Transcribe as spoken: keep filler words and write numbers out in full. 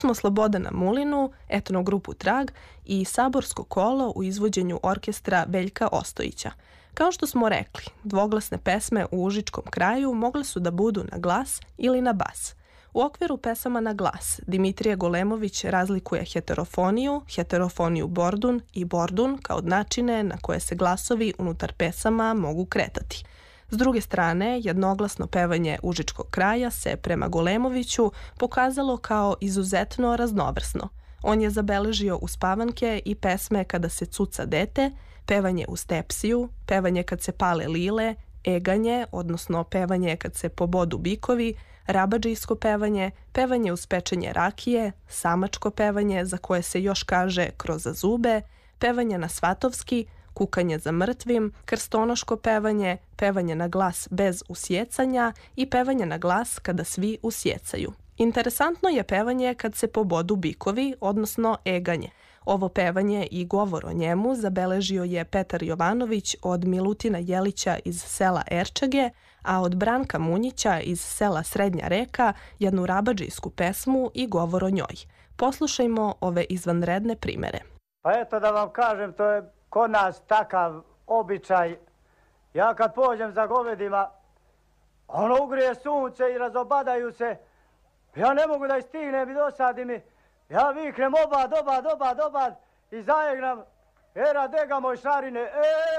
Smo Slobodana Mulinu, etnogrupu Trag i saborsko kolo u izvođenju orkestra Veljka Ostojića. Kao što smo rekli, dvoglasne pesme u užičkom kraju mogle su da budu na glas ili na bas. U okviru pesama na glas Dimitrije Golemović razlikuje heterofoniju, heterofoniju bordun i bordun kao načine na koje se glasovi unutar pesama mogu kretati. S druge strane, jednoglasno pevanje užičkog kraja se prema Golemoviću pokazalo kao izuzetno raznovrsno. On je zabeležio uspavanke i pesme Kada se cuca dete, pevanje u stepsiju, pevanje Kad se pale lile, eganje, odnosno pevanje Kad se pobodu bikovi, rabadžijsko pevanje, pevanje uz pečenje rakije, samačko pevanje za koje se još kaže kroz zube, pevanje na svatovski, kukanje za mrtvim, krstonoško pevanje, pevanje na glas bez usjecanja i pevanje na glas kada svi usjecaju. Interesantno je pevanje Kad se pobodu bikovi, odnosno eganje. Ovo pevanje i govor o njemu zabeležio je Petar Jovanović od Milutina Jelića iz sela Erčage, a od Branka Munjića iz sela Srednja Reka jednu rabadžijsku pesmu i govor o njoj. Poslušajmo ove izvanredne primere. Pa eto da vam kažem, to je kod nas takav običaj. Ja kad pođem za govedima, ono ugrije sunce i razobadaju se. Ja ne mogu da ih stignem i dosadi mi. Ja viknem obad, obad, obad, obad i zajegnam. Era dega moj šarine, eee!